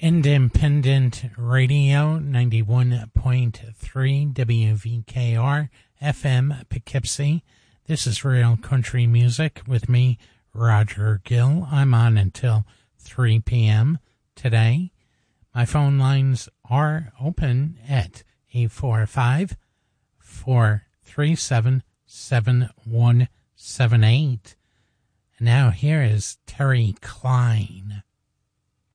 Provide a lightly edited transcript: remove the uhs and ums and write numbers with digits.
Independent Radio, 91.3 WVKR, FM Poughkeepsie. This is Real Country Music with me, Roger Gill. I'm on until 3 p.m. today. My phone lines are open at 845-437-7178. And now here is Terry Klein.